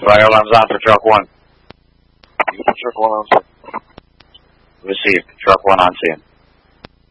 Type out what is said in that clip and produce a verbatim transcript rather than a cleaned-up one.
Fire alarms on for truck one. Truck one on scene. Received. Truck one on scene.